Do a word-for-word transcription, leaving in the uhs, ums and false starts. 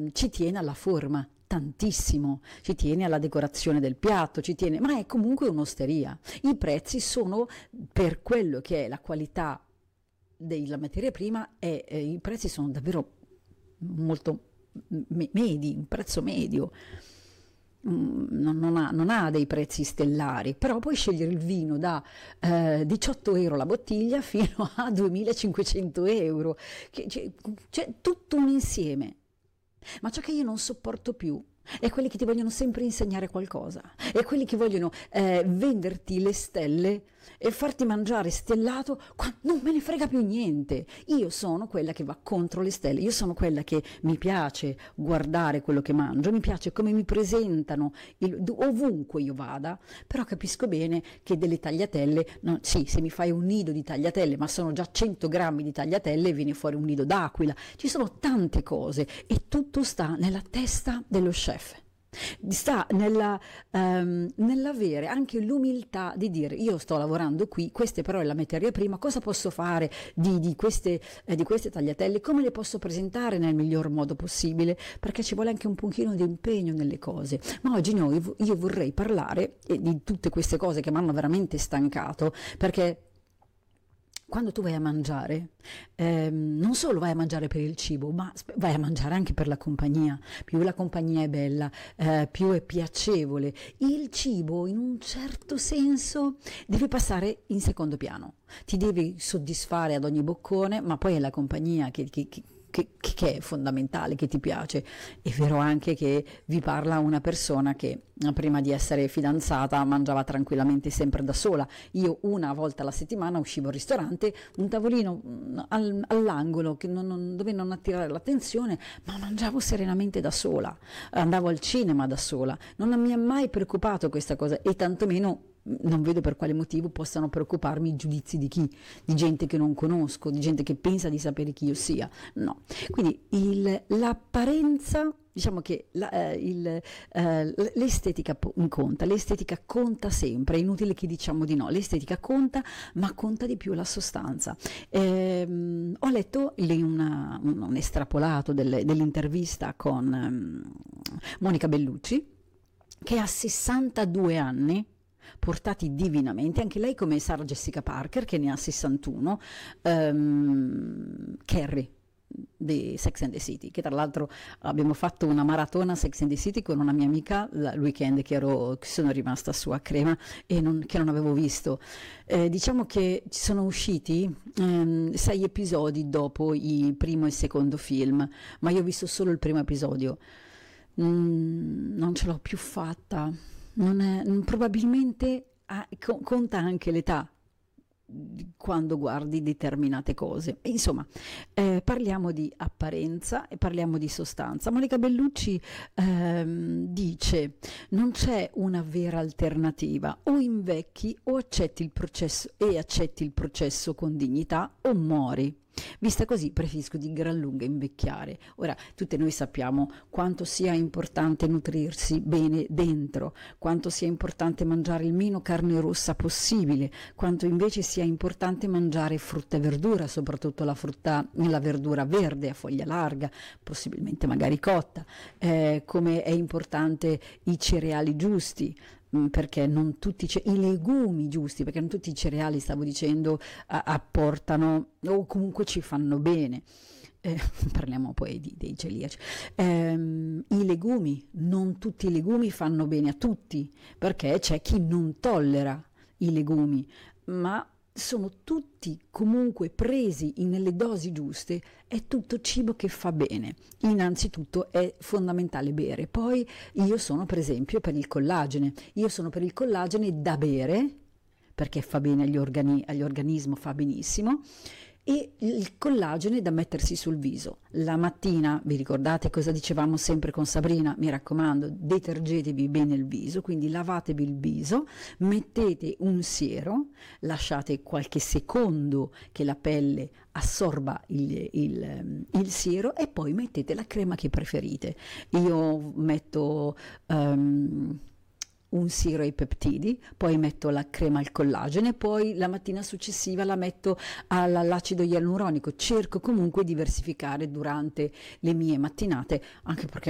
eh, ci tiene alla forma tantissimo, ci tiene alla decorazione del piatto, ci tiene, ma è comunque un'osteria. I prezzi sono, per quello che è la qualità della materia prima, e eh, i prezzi sono davvero molto me- medi, un prezzo medio. Mm, Non, non ha, non ha dei prezzi stellari, però puoi scegliere il vino da eh, diciotto euro la bottiglia fino a duemilacinquecento euro, che- c'è, c'è tutto un insieme. Ma ciò che io non sopporto più è quelli che ti vogliono sempre insegnare qualcosa, è quelli che vogliono eh, venderti le stelle e farti mangiare stellato quando non me ne frega più niente. Io sono quella che va contro le stelle, io sono quella che mi piace guardare quello che mangio, mi piace come mi presentano il- ovunque io vada, però capisco bene che delle tagliatelle, no, sì, se mi fai un nido di tagliatelle, ma sono già cento grammi di tagliatelle e viene fuori un nido d'aquila. Ci sono tante cose e tutto sta nella testa dello chef. Sta nella, ehm, nell'avere anche l'umiltà di dire: io sto lavorando qui, queste però è la materia prima, cosa posso fare di, di queste, eh, di queste tagliatelle, come le posso presentare nel miglior modo possibile, perché ci vuole anche un pochino di impegno nelle cose. Ma oggi noi, io vorrei parlare eh, di tutte queste cose che mi hanno veramente stancato, perché quando tu vai a mangiare, ehm, non solo vai a mangiare per il cibo, ma sp- vai a mangiare anche per la compagnia. Più la compagnia è bella, eh, più è piacevole. Il cibo, in un certo senso, deve passare in secondo piano. Ti devi soddisfare ad ogni boccone, ma poi è la compagnia che, che- che- che- che è fondamentale, che ti piace. È vero anche che vi parla una persona che eh, prima di essere fidanzata mangiava tranquillamente sempre da sola. Io una volta alla settimana uscivo al ristorante, un tavolino mm, al- all'angolo che non- non- dove non attirare l'attenzione, ma mangiavo serenamente da sola. Andavo al cinema da sola. Non mi è mai preoccupato questa cosa, e tantomeno mm, non vedo per quale motivo possano preoccuparmi i giudizi di chi, di gente che non conosco, di gente che pensa di sapere chi io sia. No. Quindi il- l'apparenza, diciamo che la- eh, il, eh, l'estetica po- conta, l'estetica conta sempre, è inutile che diciamo di no, l'estetica conta, ma conta di più la sostanza. Ehm, ho letto lì una- un, un estrapolato delle- dell'intervista con ehm, Monica Bellucci, che ha sessantadue anni, portati divinamente, anche lei come Sarah Jessica Parker, che ne ha sessantuno, ehm, Carrie di Sex and the City, che tra l'altro abbiamo fatto una maratona Sex and the City con una mia amica il weekend, che, ero, che sono rimasta su a Crema e non, che non avevo visto. Eh, diciamo che ci sono usciti ehm, sei episodi dopo il primo e il secondo film, ma io ho visto solo il primo episodio. Mm, non ce l'ho più fatta. Non è, mm, probabilmente ah, co- conta anche l'età di quando guardi determinate cose. E insomma, eh, parliamo di apparenza e parliamo di sostanza. Monica Bellucci ehm, dice: non c'è una vera alternativa, o invecchi o accetti il processo e accetti il processo con dignità, o muori. Vista così preferisco di gran lunga invecchiare. Ora, tutte noi sappiamo quanto sia importante nutrirsi bene dentro, quanto sia importante mangiare il meno carne rossa possibile, quanto invece sia importante mangiare frutta e verdura, soprattutto la frutta, la verdura verde a foglia larga, possibilmente magari cotta, eh, come è importante i cereali giusti, mh, perché non tutti i, ce- i legumi giusti, perché non tutti i cereali, stavo dicendo, a- apportano o comunque ci fanno bene. Eh, parliamo poi di- dei celiaci. Ehm, i legumi, non tutti i legumi fanno bene a tutti, perché c'è chi non tollera i legumi, ma sono tutti comunque presi in- nelle dosi giuste, è tutto cibo che fa bene. Innanzitutto è fondamentale bere, poi io sono per esempio per il collagene, io sono per il collagene da bere, perché fa bene agli organi, agli organismi, fa benissimo, e il collagene da mettersi sul viso. La mattina, vi ricordate cosa dicevamo sempre con Sabrina? Mi raccomando, detergetevi bene il viso, quindi lavatevi il viso, mettete un siero, lasciate qualche secondo che la pelle assorba il, il, il siero e poi mettete la crema che preferite. Io metto... Um, un siero ai peptidi, poi metto la crema al collagene, poi la mattina successiva la metto all'acido ialuronico. Cerco comunque di diversificare durante le mie mattinate, anche perché